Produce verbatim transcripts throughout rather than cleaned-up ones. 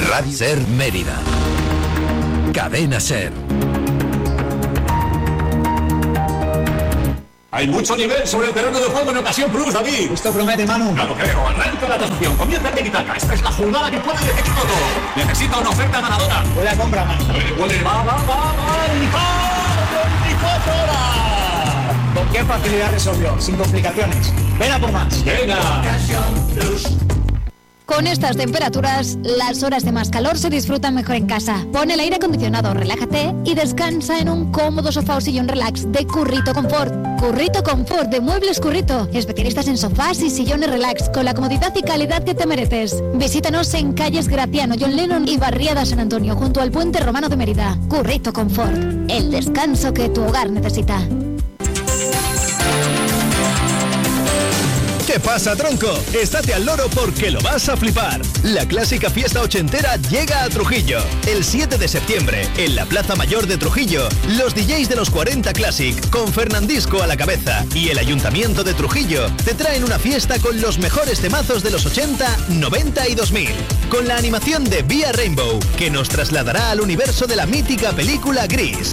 Radio Ser Mérida. Cadena Ser. Hay mucho nivel sobre el terreno de juego en Ocasión Plus, David. Esto promete, Manu. Claro creo. Arranca la atención. Comienza el tiki-taka. Esta es la jugada que puede decidir todo. Necesita una oferta ganadora. Huele a compra, Manu. Huele, va, va, va, va. veinticuatro horas. ¿Con qué facilidad resolvió? Sin complicaciones. Ven a por más. Venga. Ocasión Plus. Con estas temperaturas, las horas de más calor se disfrutan mejor en casa. Pon el aire acondicionado, relájate y descansa en un cómodo sofá o sillón relax de Currito Confort. Currito Confort de Muebles Currito. Especialistas en sofás y sillones relax con la comodidad y calidad que te mereces. Visítanos en calles Graciano, John Lennon y Barriada San Antonio, junto al Puente Romano de Mérida. Currito Confort. El descanso que tu hogar necesita. ¿Qué pasa, tronco? Estate al loro porque lo vas a flipar. La clásica fiesta ochentera llega a Trujillo. El siete de septiembre, en la Plaza Mayor de Trujillo, los D Js de los cuarenta Classic, con Fernandisco a la cabeza, y el Ayuntamiento de Trujillo, te traen una fiesta con los mejores temazos de los ochenta, noventa y dos mil. Con la animación de Vía Rainbow, que nos trasladará al universo de la mítica película Gris.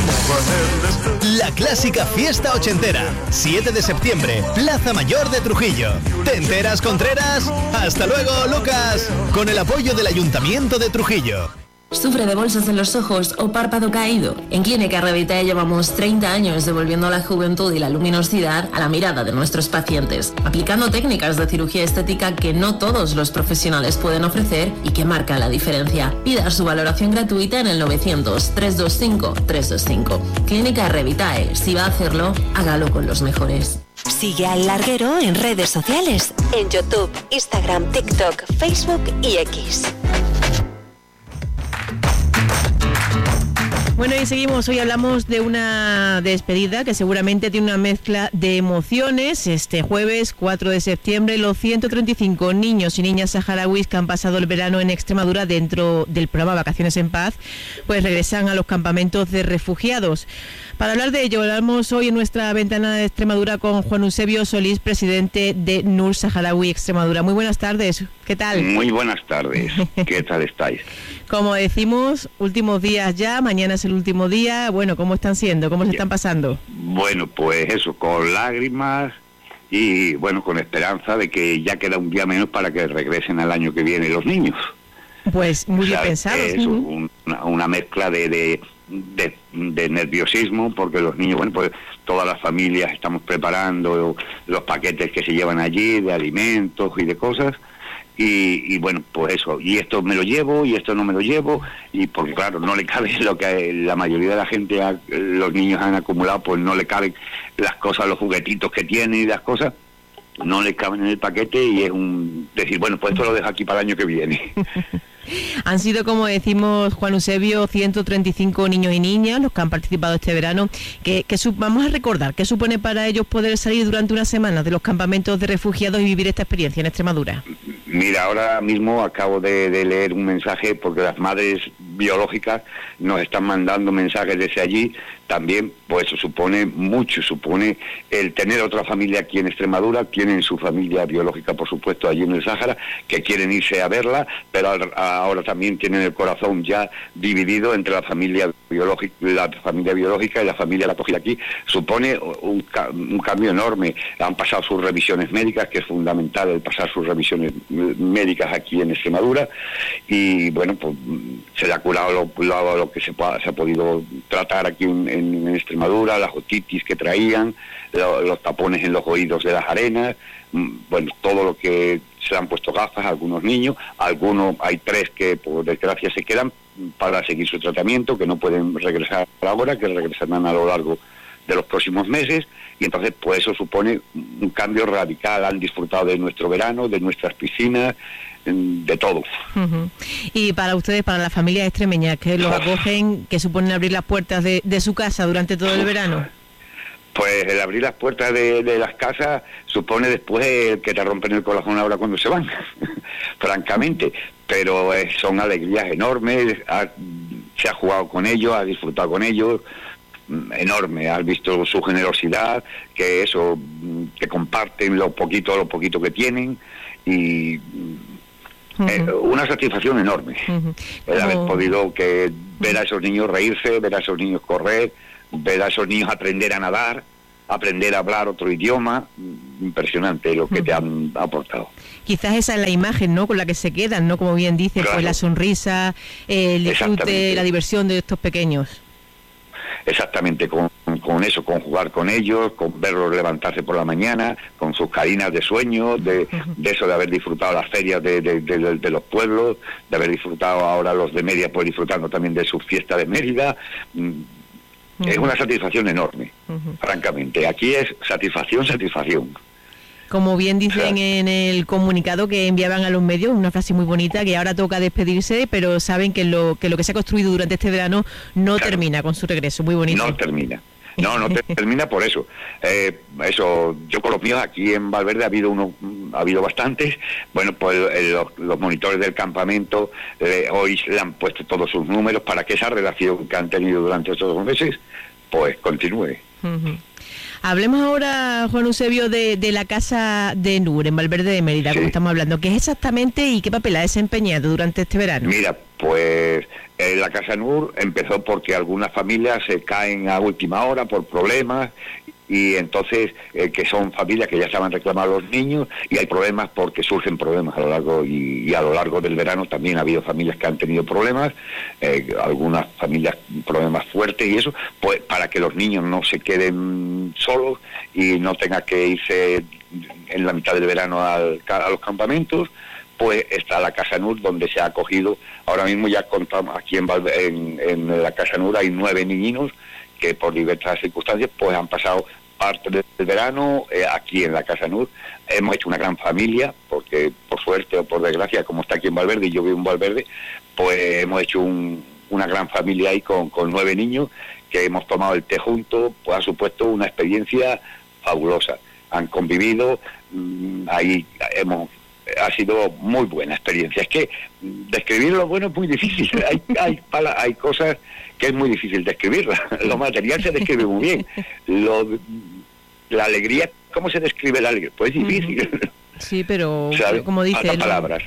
La clásica fiesta ochentera, siete de septiembre, Plaza Mayor de Trujillo. ¿Te enteras, Contreras? Hasta luego, Lucas, con el apoyo del Ayuntamiento de Trujillo. ¿Sufre de bolsas en los ojos o párpado caído? En Clínica Revitae llevamos treinta años devolviendo la juventud y la luminosidad a la mirada de nuestros pacientes, aplicando técnicas de cirugía estética que no todos los profesionales pueden ofrecer y que marcan la diferencia. Pida su valoración gratuita en el novecientos, trescientos veinticinco, trescientos veinticinco. Clínica Revitae, si va a hacerlo, hágalo con los mejores. Sigue al Larguero en redes sociales, en YouTube, Instagram, TikTok, Facebook y X. Bueno, y seguimos. Hoy hablamos de una despedida que seguramente tiene una mezcla de emociones. Este jueves cuatro de septiembre, los ciento treinta y cinco niños y niñas saharauis que han pasado el verano en Extremadura dentro del programa Vacaciones en Paz, pues regresan a los campamentos de refugiados. Para hablar de ello, hablamos hoy en nuestra ventana de Extremadura con Juan Eusebio Solís, presidente de Nur Saharaui Extremadura. Muy buenas tardes, ¿qué tal? Muy buenas tardes, ¿qué tal estáis? Como decimos, últimos días ya, mañana es el último día. Bueno, ¿cómo están siendo? ¿Cómo se están pasando? Bueno, pues eso, con lágrimas y bueno, con esperanza de que ya queda un día menos para que regresen al año que viene los niños. Pues muy o sea, bien pensado. Es un, una, una mezcla de, de, de, de nerviosismo, porque los niños, bueno, pues todas las familias estamos preparando los paquetes que se llevan allí, de alimentos y de cosas. Y, y bueno, pues eso, y esto me lo llevo, y esto no me lo llevo, y porque claro, no le cabe lo que la mayoría de la gente, ha, los niños han acumulado, pues no le caben las cosas, los juguetitos que tienen y las cosas, no les caben en el paquete, y es un decir, bueno, pues esto lo dejo aquí para el año que viene. Han sido, como decimos, Juan Eusebio, ciento treinta y cinco niños y niñas los que han participado este verano. Que, que su, vamos a recordar, ¿qué supone para ellos poder salir durante unas semanas de los campamentos de refugiados y vivir esta experiencia en Extremadura? Mira, ahora mismo acabo de, de leer un mensaje, porque las madres biológicas nos están mandando mensajes desde allí. También, pues eso supone mucho, supone el tener otra familia aquí en Extremadura. Tienen su familia biológica, por supuesto, allí en el Sáhara, que quieren irse a verla, pero ahora también tienen el corazón ya dividido entre la familia biológica, la familia biológica y la familia la acogida aquí. Supone un, un cambio enorme. Han pasado sus revisiones médicas, que es fundamental el pasar sus revisiones médicas aquí en Extremadura, y bueno, pues se le ha curado lo, lo, lo que se, se ha podido tratar aquí en, en Extremadura, las otitis que traían, lo, los tapones en los oídos de las arenas, bueno, todo lo que se han puesto gafas a algunos niños, algunos, hay tres que por desgracia se quedan para seguir su tratamiento, que no pueden regresar ahora, que regresarán a lo largo de los próximos meses, y entonces pues eso supone un cambio radical. Han disfrutado de nuestro verano, de nuestras piscinas, de todo. Uh-huh. Y para ustedes, para la familia extremeña, que los acogen, que suponen abrir las puertas de, de su casa durante todo el verano. Pues el abrir las puertas de, de las casas supone después que te rompen el corazón ahora cuando se van, francamente, pero eh, son alegrías enormes. Ha, se ha jugado con ellos, ha disfrutado con ellos, enorme. Has visto su generosidad, que eso, que comparten lo poquito, lo poquito que tienen, y Uh-huh. Eh, una satisfacción enorme. Uh-huh. El haber oh. podido que ver a esos niños reírse, ver a esos niños correr, ver a esos niños aprender a nadar, aprender a hablar otro idioma. Impresionante lo que uh-huh. te han aportado. Quizás esa es la imagen, ¿no?, con la que se quedan, ¿no? Como bien dice, claro. pues la sonrisa, el disfrute, la diversión de estos pequeños. Exactamente, con, con eso, con jugar con ellos, con verlos levantarse por la mañana, con sus carinas de sueño, de, de eso de haber disfrutado las ferias de, de, de, de, de los pueblos, de haber disfrutado ahora los de Mérida, pues disfrutando también de su fiesta de Mérida. Uh-huh. Es una satisfacción enorme, uh-huh. francamente. Aquí es satisfacción, satisfacción. Como bien dicen claro. en el comunicado que enviaban a los medios, una frase muy bonita, que ahora toca despedirse, pero saben que lo que lo que se ha construido durante este verano no claro. termina con su regreso. Muy bonito. No termina. No, no te, termina por eso. Eh, eso, yo con los míos aquí en Valverde ha habido uno, ha habido bastantes. Bueno, pues eh, los, los monitores del campamento eh, hoy le han puesto todos sus números para que esa relación que han tenido durante estos dos meses, pues continúe. Uh-huh. Hablemos ahora, Juan Eusebio, de, de la Casa de Nur, en Valverde de Mérida, sí. como estamos hablando. ¿Qué es exactamente y qué papel ha desempeñado durante este verano? Mira, pues eh, la Casa Nur empezó porque algunas familias se caen a última hora por problemas, y entonces eh, que son familias que ya estaban reclamando a los niños, y hay problemas porque surgen problemas a lo largo y, y a lo largo del verano también ha habido familias que han tenido problemas, eh, algunas familias problemas fuertes y eso, pues para que los niños no se queden solos y no tengan que irse en la mitad del verano al, a los campamentos, pues está la Casa Nur, donde se ha acogido. Ahora mismo ya contamos aquí en, en, en la Casa Nur hay nueve niños que por diversas circunstancias pues han pasado parte del verano eh, aquí en la Casa Nur. Hemos hecho una gran familia, porque por suerte o por desgracia, como está aquí en Valverde y yo vivo en Valverde, pues hemos hecho un, una gran familia ahí con, con nueve niños que hemos tomado el té juntos, pues ha supuesto una experiencia fabulosa. Han convivido, mmm, ahí hemos... ha sido muy buena experiencia. Es que describir lo bueno es muy difícil. Hay, hay, hay cosas que es muy difícil describirlas. Lo material se describe muy bien. Lo, la alegría, ¿cómo se describe la alegría? Pues es difícil. Sí, pero ¿sabes? Como dice, ¿no? palabras.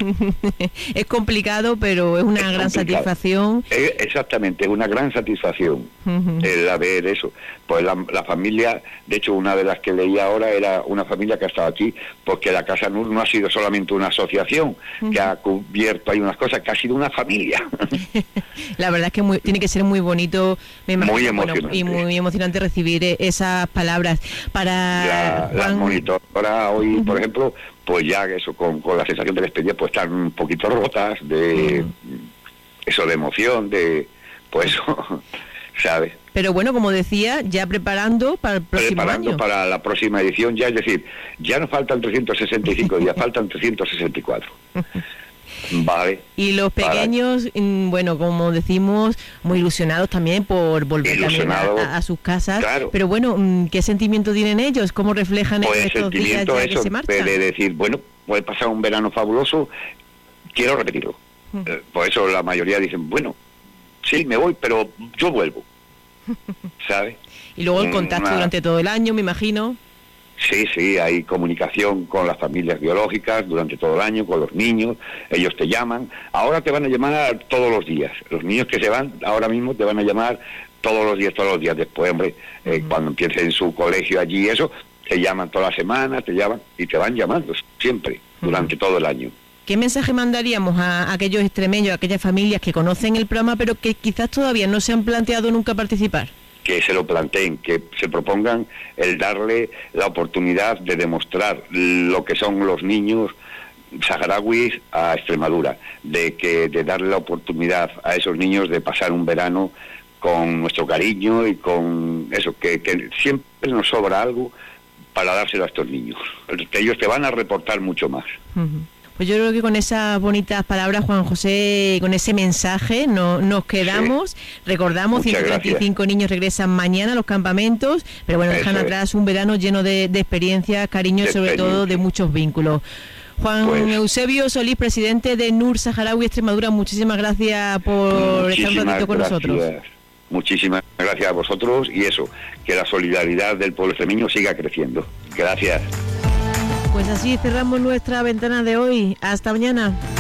Es complicado, pero es una es gran complicado. satisfacción. Es, exactamente, es una gran satisfacción uh-huh. el haber eso. Pues la, la familia, de hecho, una de las que leí ahora era una familia que ha estado aquí, porque la Casa Nur no ha sido solamente una asociación uh-huh. que ha cubierto ahí unas cosas, que ha sido una familia. La verdad es que muy, tiene que ser muy bonito, me imagino, muy emocionante. Bueno, y muy emocionante recibir esas palabras. Para la, Juan... la monitora hoy, uh-huh. por ejemplo, pues ya eso, con, con la sensación de despedida, pues están un poquito rotas, de mm. eso, de emoción, de, pues eso, ¿sabes? Pero bueno, como decía, ya preparando para el próximo preparando año. para la próxima edición, ya es decir, ya nos faltan trescientos sesenta y cinco días, faltan trescientos sesenta y cuatro. Vale. Y los pequeños, vale. bueno, como decimos, muy ilusionados también por volver también a, a sus casas. Claro. Pero bueno, ¿qué sentimiento tienen ellos? ¿Cómo reflejan pues estos días ya eso, que se marchan? De decir, bueno, pues he pasado un verano fabuloso, quiero repetirlo. Uh-huh. Eh, por eso la mayoría dicen, bueno, sí, me voy, pero yo vuelvo. ¿Sabes? Y luego el contacto Una... durante todo el año, me imagino. Sí, sí, hay comunicación con las familias biológicas durante todo el año, con los niños, ellos te llaman. Ahora te van a llamar todos los días. Los niños que se van ahora mismo te van a llamar todos los días, todos los días. Después, hombre, eh, uh-huh. cuando empiecen su colegio allí, eso, te llaman toda la semana, te llaman y te van llamando siempre, uh-huh. durante todo el año. ¿Qué mensaje mandaríamos a aquellos extremeños, a aquellas familias que conocen el programa, pero que quizás todavía no se han planteado nunca participar? Que se lo planteen, que se propongan el darle la oportunidad de demostrar lo que son los niños saharauis a Extremadura, de que de darle la oportunidad a esos niños de pasar un verano con nuestro cariño y con eso, que, que siempre nos sobra algo para dárselo a estos niños, que ellos te van a reportar mucho más. Uh-huh. Pues yo creo que con esas bonitas palabras, Juan José, con ese mensaje no, nos quedamos. Sí. Recordamos, ciento treinta y cinco niños regresan mañana a los campamentos, pero bueno, dejan Eso atrás es. un verano lleno de, de experiencias, cariño y sobre experiencia. todo de muchos vínculos. Juan pues, Eusebio Solís, presidente de Nur Saharaui Extremadura, muchísimas gracias por estar un ratito con gracias. nosotros. Muchísimas gracias a vosotros y eso, que la solidaridad del pueblo extremeño siga creciendo. Gracias. Pues así cerramos nuestra ventana de hoy. Hasta mañana.